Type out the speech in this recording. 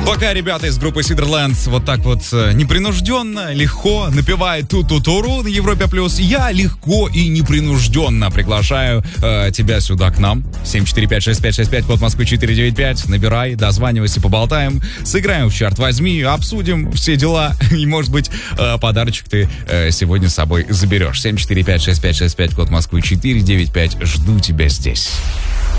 Пока ребята из группы Сидерленд вот так вот непринужденно, легко напевают ту-ту-туру на Европе+, я легко и непринужденно приглашаю тебя сюда к нам. 745-6565, код Москвы 495. Набирай, дозванивайся, поболтаем, сыграем в чарт возьми, обсудим все дела. И, может быть, подарочек ты сегодня с собой заберешь. 745-6565, код Москвы 495. Жду тебя здесь.